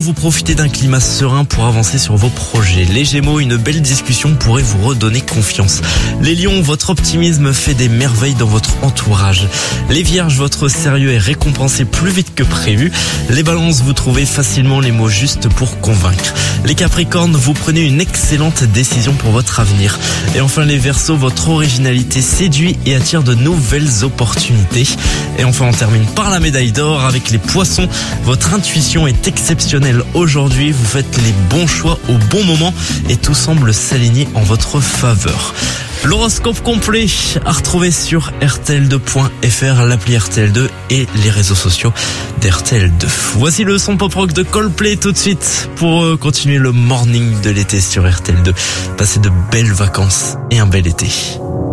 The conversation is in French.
vous profitez d'un climat serein pour avancer sur vos projets. Les Gémeaux, une belle discussion pourrait vous redonner confiance. Les Lions, votre optimisme fait des merveilles dans votre entourage. Les Vierges, votre sérieux est récompensé plus vite que prévu. Les Balances, vous trouvez facilement les mots justes pour convaincre. Les Capricornes, vous prenez une excellente décision pour votre avenir. Et enfin les Verseaux, votre originalité séduit et attire de nouvelles opportunités. Et enfin on termine par la médaille d'or avec les Poissons. Votre intuition est exceptionnelle aujourd'hui, vous faites les bons choix au bon moment et tout semble s'aligner en votre faveur. L'horoscope complet à retrouver sur rtl2.fr, l'appli RTL2 et les réseaux sociaux d'RTL2. Voici le son pop rock de Coldplay tout de suite pour continuer le morning de l'été sur RTL2. Passez de belles vacances et un bel été.